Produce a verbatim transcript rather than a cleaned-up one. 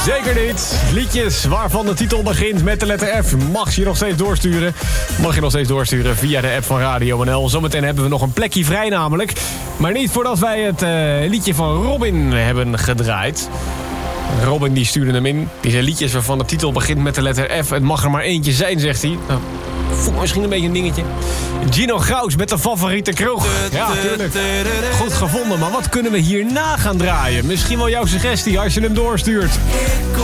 Zeker niet. Liedjes waarvan de titel begint met de letter F mag je nog steeds doorsturen. Mag je nog steeds doorsturen via de app van Radio N L. Zometeen hebben we nog een plekje vrij namelijk. Maar niet voordat wij het uh, liedje van Robin hebben gedraaid. Robin die stuurde hem in. Die zei liedjes waarvan de titel begint met de letter F. Het mag er maar eentje zijn, zegt hij. Nou, voel misschien een beetje een dingetje. Gino Graus met de favoriete kroeg. Ja, tuurlijk. Goed gevonden, maar wat kunnen we hierna gaan draaien? Misschien wel jouw suggestie als je hem doorstuurt.